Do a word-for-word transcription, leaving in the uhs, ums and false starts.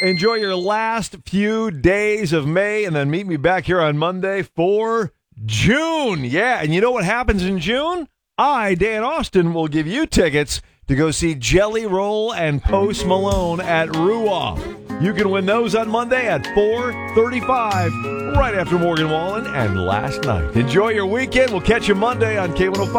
Enjoy your last few days of May, and then meet me back here on Monday for June. Yeah, and you know what happens in June? I, Dan Austin, will give you tickets to go see Jelly Roll and Post Malone at Ruah. You can win those on Monday at four thirty-five, right after Morgan Wallen and Last Night. Enjoy your weekend. We'll catch you Monday on K one oh five.